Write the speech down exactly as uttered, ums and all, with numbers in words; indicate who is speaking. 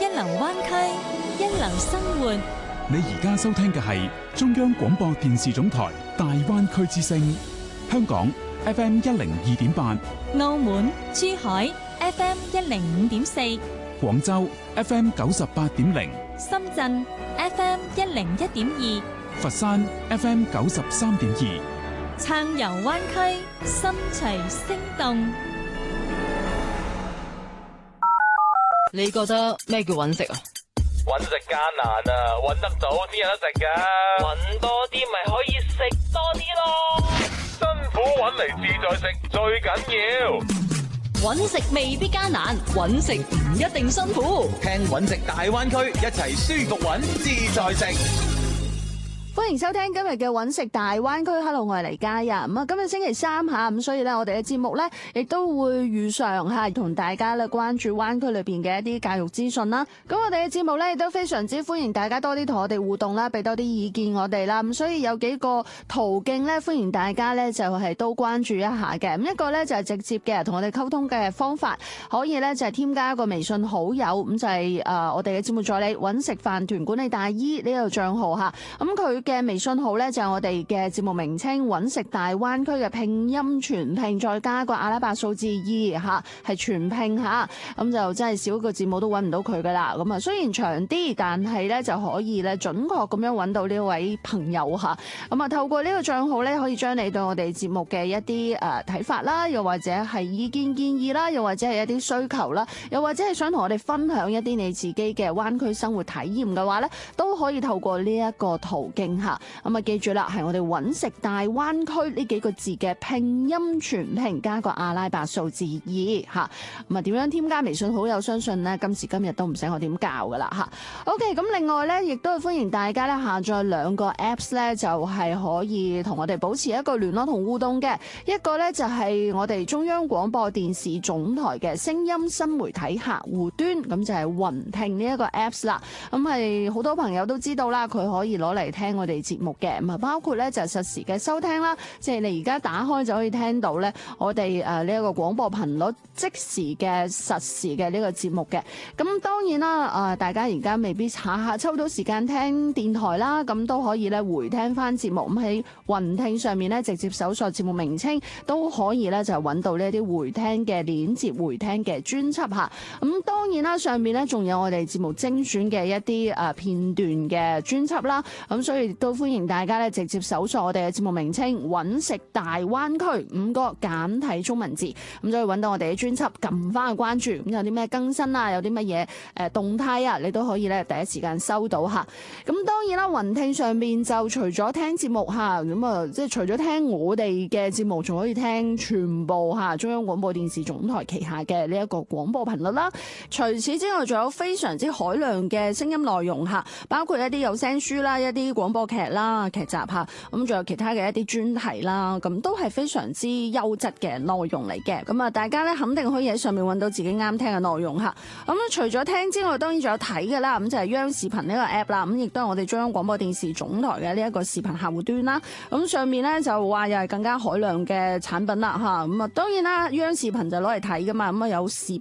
Speaker 1: 流灣區，一流生活。
Speaker 2: 你而家收聽嘅係中央廣播電視總台大灣區之聲，香港 F M 一零二點八，
Speaker 1: 澳門、珠海 F M 一零五點四，
Speaker 2: 廣州 F M 九十八點零，
Speaker 1: 深圳 F M 一零一點二，
Speaker 2: 佛山 F M 九十三點二。
Speaker 1: 暢遊灣區，心隨聲動。
Speaker 3: 你覺得咩叫揾食啊？
Speaker 4: 揾食艱難啊，揾得到先有得食噶。揾多啲咪可以食多啲咯。辛苦揾嚟自在食最緊要。
Speaker 3: 揾食未必艱難，揾食唔一定辛苦。
Speaker 5: 聽揾食大灣區，一齊舒服揾自在食。
Speaker 6: 歡迎收聽今日嘅揾食大灣區。Hello，我係黎嘉欣。咁啊，今日星期三吓，咁所以咧，我哋嘅節目咧，亦都會如常吓同大家咧關注灣區裏邊嘅一啲教育資訊啦。咁我哋嘅節目咧，亦都非常之歡迎大家多啲同我哋互動啦，俾多啲意見我哋啦。咁所以有幾個途徑咧，歡迎大家咧就係都關注一下嘅。咁一個咧就係直接嘅同我哋溝通嘅方法，可以咧就係添加一個微信好友，咁就係誒我哋嘅節目助理揾食飯團管理大姨呢個賬號吓。咁佢嘅微信號咧就係我哋嘅節目名稱揾食大灣區嘅拼音全拼，再加個阿拉伯數字二吓，係全拼吓，咁就真係少個字母都揾唔到佢噶啦。咁啊雖然長啲，但係咧就可以咧準確咁樣揾到呢位朋友吓。咁啊透過呢個賬號咧，可以將你對我哋節目嘅一啲誒睇法啦，又或者係意見建議啦，又或者係一啲需求啦，又或者係想同我哋分享一啲你自己嘅灣區生活體驗嘅話咧，都可以透過呢一個途徑。咁啊，記住啦，係我哋揾食大灣區呢幾個字嘅拼音全拼加個阿拉伯數字二吓。咁啊，點樣添加微信好友？相信呢今時今日都唔使我點教噶啦吓。OK， 咁另外呢，亦都係歡迎大家咧下載兩個 Apps 咧，就係可以同我哋保持一個聯絡同互動嘅。一個呢，就係我哋中央廣播電視總台嘅聲音新媒體客戶端，咁就係雲聽呢一個 Apps 啦。咁係好多朋友都知道啦，佢可以攞嚟聽我哋節目嘅，咁啊包括咧就係實時嘅收聽啦，即係你而家打開就可以聽到咧我哋誒呢一個廣播頻率即時嘅實時嘅呢個節目嘅。咁當然啦，誒大家而家未必下下抽到時間聽電台啦，咁都可以咧回聽翻節目，咁喺雲聽上面咧直接搜索節目名稱都可以咧就揾到呢啲回聽嘅鏈接、回聽嘅專輯吓。咁當然啦，上面咧仲有我哋節目精選嘅一啲誒片段嘅專輯啦，咁所以都歡迎大家咧直接搜索我哋嘅節目名稱揾食大灣區五個簡體中文字，咁就可以揾到我哋嘅專輯，撳翻去關注，咁有啲咩更新啊，有啲乜嘢誒動態啊，你都可以咧第一時間收到吓。咁當然啦，雲聽上面就除咗聽節目吓，咁啊即係除咗聽我哋嘅節目，仲可以聽全部吓中央廣播電視總台旗下嘅呢一個廣播頻率啦。除此之外，仲有非常之海量嘅聲音內容吓，包括一啲有聲書啦，一啲廣播劇啦、劇集吓，咁仲有其他嘅一啲專題啦，咁都係非常之優質嘅內容嚟嘅。咁啊，大家咧肯定可以喺上面揾到自己啱聽嘅內容吓。咁除咗聽之外，當然仲有睇嘅啦。咁就係央視頻呢個 app 啦，咁亦都係我哋中央廣播電視總台嘅呢一個視頻客戶端啦。咁上面咧就話又係更加海量嘅產品啦吓。咁啊，當然啦，央視頻就攞嚟睇噶嘛，咁啊有視